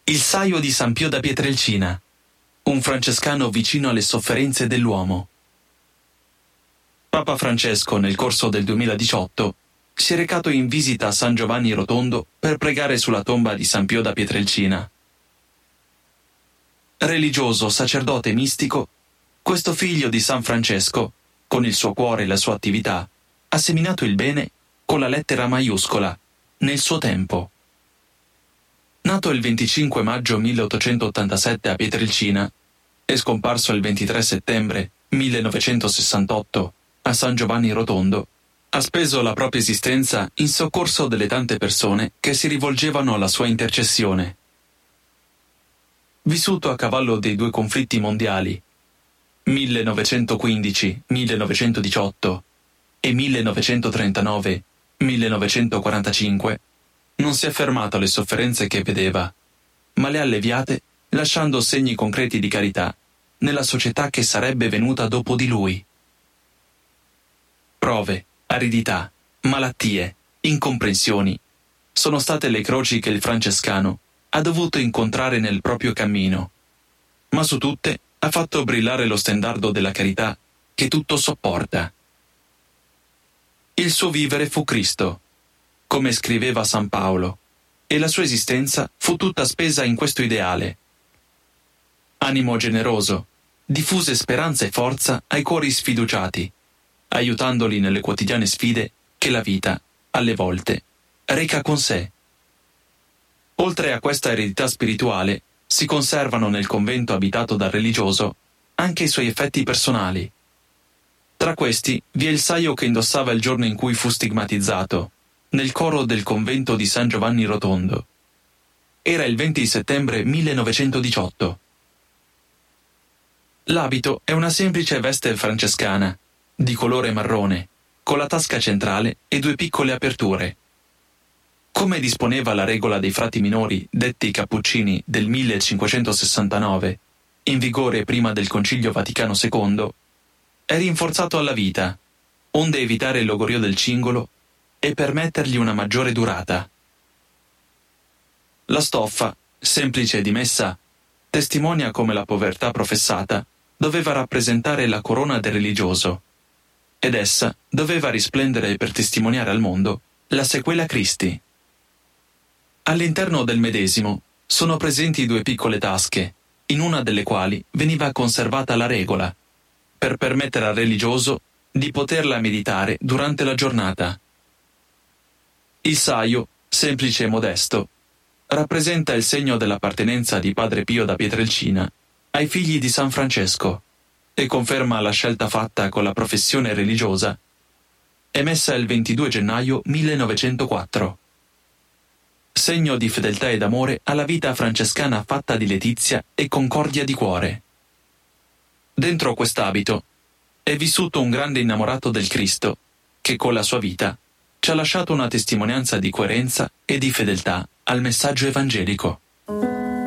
Il saio di San Pio da Pietrelcina, un francescano vicino alle sofferenze dell'uomo. Papa Francesco, nel corso del 2018, si è recato in visita a San Giovanni Rotondo per pregare sulla tomba di San Pio da Pietrelcina. Religioso, sacerdote e mistico, questo figlio di San Francesco, con il suo cuore e la sua attività, ha seminato il bene con la lettera maiuscola, nel suo tempo. Nato il 25 maggio 1887 a Pietrelcina e scomparso il 23 settembre 1968 a San Giovanni Rotondo, ha speso la propria esistenza in soccorso delle tante persone che si rivolgevano alla sua intercessione. Vissuto a cavallo dei due conflitti mondiali, 1915-1918 e 1939-1945, non si è fermato alle sofferenze che vedeva, ma le ha alleviate lasciando segni concreti di carità nella società che sarebbe venuta dopo di lui. Prove, aridità, malattie, incomprensioni sono state le croci che il francescano ha dovuto incontrare nel proprio cammino, ma su tutte ha fatto brillare lo stendardo della carità che tutto sopporta. Il suo vivere fu Cristo, come scriveva San Paolo, e la sua esistenza fu tutta spesa in questo ideale. Animo generoso, diffuse speranza e forza ai cuori sfiduciati, aiutandoli nelle quotidiane sfide che la vita, alle volte, reca con sé. Oltre a questa eredità spirituale, si conservano nel convento abitato dal religioso anche i suoi effetti personali. Tra questi vi è il saio che indossava il giorno in cui fu stigmatizzato, nel coro del convento di San Giovanni Rotondo. Era il 20 settembre 1918. L'abito è una semplice veste francescana, di colore marrone, con la tasca centrale e due piccole aperture. Come disponeva la regola dei frati minori detti Cappuccini del 1569, in vigore prima del Concilio Vaticano II, è rinforzato alla vita, onde evitare il logorio del cingolo e permettergli una maggiore durata. La stoffa, semplice e dimessa, testimonia come la povertà professata doveva rappresentare la corona del religioso, ed essa doveva risplendere per testimoniare al mondo la sequela Christi. All'interno del medesimo sono presenti due piccole tasche, in una delle quali veniva conservata la regola, per permettere al religioso di poterla meditare durante la giornata. Il saio, semplice e modesto, rappresenta il segno dell'appartenenza di Padre Pio da Pietrelcina ai figli di San Francesco e conferma la scelta fatta con la professione religiosa, emessa il 22 gennaio 1904. Segno di fedeltà ed amore alla vita francescana fatta di letizia e concordia di cuore. Dentro quest'abito è vissuto un grande innamorato del Cristo che con la sua vita ci ha lasciato una testimonianza di coerenza e di fedeltà al messaggio evangelico.